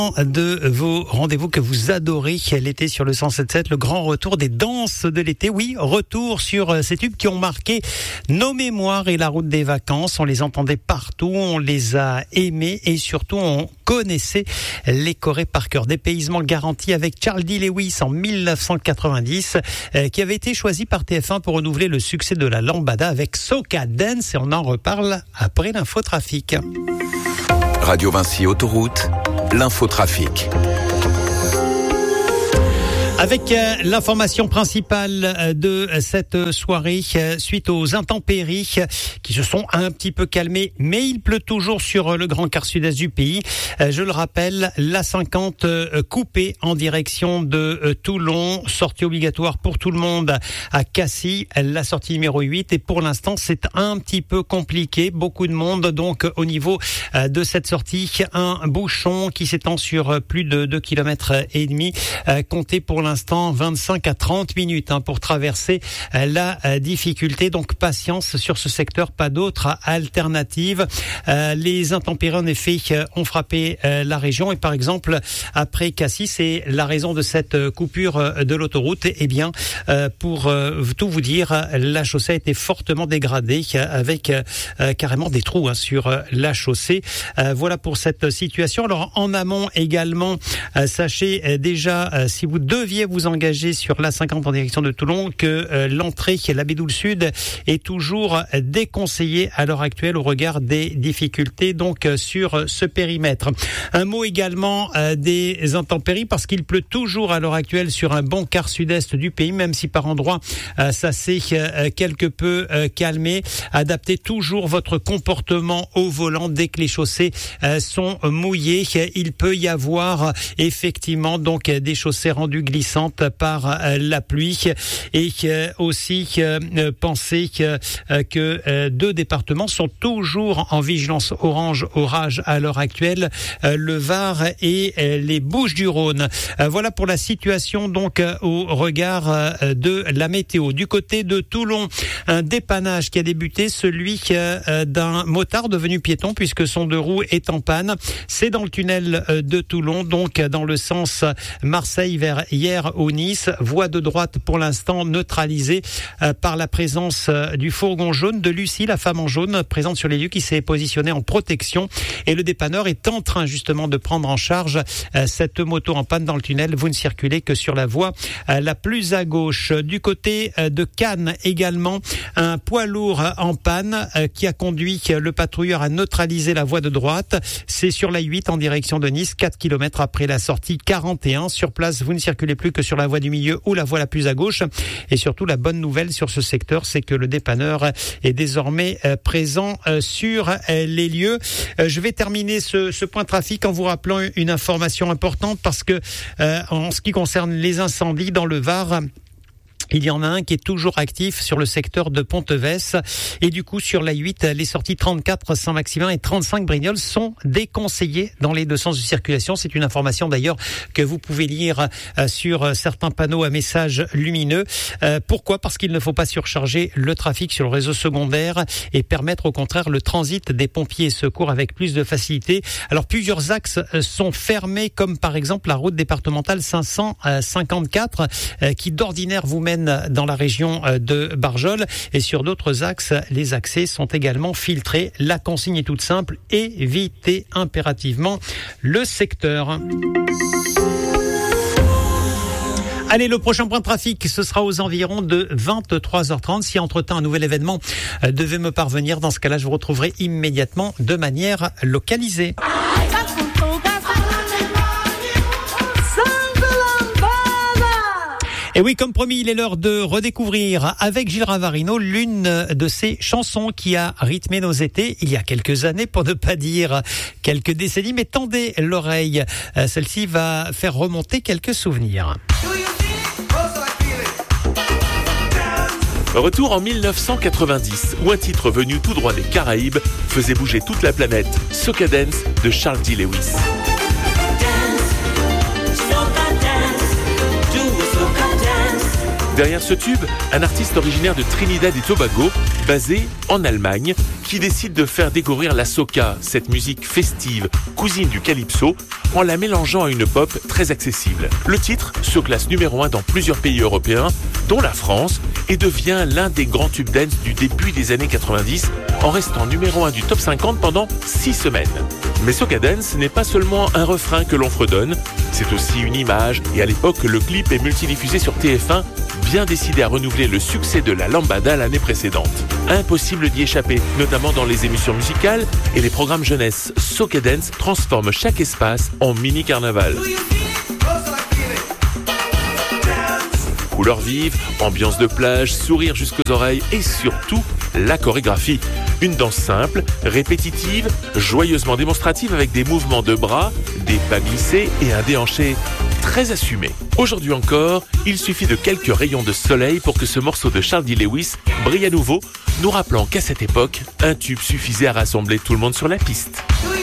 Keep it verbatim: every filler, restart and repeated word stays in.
De vos rendez-vous que vous adorez l'été sur le cent sept sept, le grand retour des danses de l'été. Oui, retour sur ces tubes qui ont marqué nos mémoires et la route des vacances. On les entendait partout, on les a aimés et surtout on connaissait les chorés par cœur. Dépaysement garanti avec Charles D. Lewis en dix-neuf cent quatre-vingt-dix, euh, qui avait été choisi par T F un pour renouveler le succès de la lambada avec Soca Dance, et on en reparle après l'infotrafic. Radio Vinci Autoroute, l'infotrafic. Avec euh, l'information principale de cette soirée, euh, suite aux intempéries euh, qui se sont un petit peu calmées, mais il pleut toujours sur euh, le grand quart sud-est du pays. Euh, je le rappelle, l'A cinquante euh, coupée en direction de euh, Toulon, sortie obligatoire pour tout le monde à Cassis, la sortie numéro huit. Et pour l'instant, c'est un petit peu compliqué. Beaucoup de monde, donc au niveau euh, de cette sortie, un bouchon qui s'étend sur euh, plus de deux kilomètres et demi, euh, compté pour l'instant L'instant vingt-cinq à trente minutes hein, pour traverser euh, la euh, difficulté. Donc patience sur ce secteur, pas d'autre alternative. Euh, les intempéries en effet euh, ont frappé euh, la région, et par exemple après Cassis, c'est la raison de cette euh, coupure euh, de l'autoroute. Et eh bien euh, pour euh, tout vous dire, la chaussée a été fortement dégradée euh, avec euh, carrément des trous hein, sur euh, la chaussée. Euh, voilà pour cette situation. Alors en amont également, euh, sachez euh, déjà euh, si vous deviez vous engager sur l'A cinquante en direction de Toulon que euh, l'entrée, la Bédoule Sud, est toujours déconseillée à l'heure actuelle au regard des difficultés donc euh, sur ce périmètre. Un mot également euh, des intempéries, parce qu'il pleut toujours à l'heure actuelle sur un bon quart sud-est du pays, même si par endroits euh, ça s'est euh, quelque peu euh, calmé. Adaptez toujours votre comportement au volant dès que les chaussées euh, sont mouillées. Il peut y avoir effectivement donc des chaussées rendues glissantes par euh, la pluie, et euh, aussi euh, pensez que, euh, que euh, deux départements sont toujours en vigilance orange orage à l'heure actuelle, euh, le Var et euh, les Bouches-du-Rhône. Euh, voilà pour la situation donc euh, au regard euh, de la météo. Du côté de Toulon, un dépannage qui a débuté, celui euh, d'un motard devenu piéton puisque son deux roues est en panne. C'est dans le tunnel euh, de Toulon, donc dans le sens Marseille vers hier au Nice. Voie de droite pour l'instant neutralisée euh, par la présence euh, du fourgon jaune de Lucie, la femme en jaune présente sur les lieux, qui s'est positionnée en protection, et le dépanneur est en train justement de prendre en charge euh, cette moto en panne dans le tunnel. Vous ne circulez que sur la voie euh, la plus à gauche. Du côté euh, de Cannes également, un poids lourd en panne euh, qui a conduit le patrouilleur à neutraliser la voie de droite. C'est sur la huit en direction de Nice, quatre kilomètres après la sortie quarante et un. Sur place, vous ne circulez plus que sur la voie du milieu ou la voie la plus à gauche. Et surtout, la bonne nouvelle sur ce secteur, c'est que le dépanneur est désormais présent sur les lieux. Je vais terminer ce, ce point trafic en vous rappelant une information importante, parce que euh, en ce qui concerne les incendies dans le Var, il y en a un qui est toujours actif sur le secteur de Ponteves, et du coup sur la huit, les sorties trente-quatre Saint-Maximin et trente-cinq Brignoles sont déconseillées dans les deux sens de circulation. C'est une information d'ailleurs que vous pouvez lire sur certains panneaux à messages lumineux. Euh, pourquoi ? Parce qu'il ne faut pas surcharger le trafic sur le réseau secondaire et permettre au contraire le transit des pompiers et secours avec plus de facilité. Alors plusieurs axes sont fermés, comme par exemple la route départementale cinq cent cinquante-quatre qui d'ordinaire vous mène dans la région de Barjol, et sur d'autres axes, les accès sont également filtrés. La consigne est toute simple: évitez impérativement le secteur. Allez, le prochain point de trafic, ce sera aux environs de vingt-trois heures trente. Si entre-temps un nouvel événement devait me parvenir, dans ce cas-là, je vous retrouverai immédiatement de manière localisée. Et oui, comme promis, il est l'heure de redécouvrir avec Gilles Ravarino l'une de ces chansons qui a rythmé nos étés il y a quelques années, pour ne pas dire quelques décennies. Mais tendez l'oreille, celle-ci va faire remonter quelques souvenirs. Retour en dix-neuf cent quatre-vingt-dix, où un titre venu tout droit des Caraïbes faisait bouger toute la planète, Soca Dance de Charles D. Lewis. Derrière ce tube, un artiste originaire de Trinidad et Tobago, basé en Allemagne, qui décide de faire découvrir la soca, cette musique festive, cousine du calypso, en la mélangeant à une pop très accessible. Le titre se classe numéro un dans plusieurs pays européens, dont la France, et devient l'un des grands tubes dance du début des années quatre-vingt-dix, en restant numéro un du top cinquante pendant six semaines. Mais Soca Dance n'est pas seulement un refrain que l'on fredonne, c'est aussi une image, et à l'époque, le clip est multidiffusé sur T F un, bien décidé à renouveler le succès de la lambada l'année précédente. Impossible d'y échapper, notamment dans les émissions musicales et les programmes jeunesse. Soca Dance transforme chaque espace en mini-carnaval. Couleurs vives, ambiance de plage, sourire jusqu'aux oreilles et surtout la chorégraphie. Une danse simple, répétitive, joyeusement démonstrative avec des mouvements de bras, des pas glissés et un déhanché très assumé. Aujourd'hui encore, il suffit de quelques rayons de soleil pour que ce morceau de Charles D. Lewis brille à nouveau, nous rappelant qu'à cette époque, un tube suffisait à rassembler tout le monde sur la piste.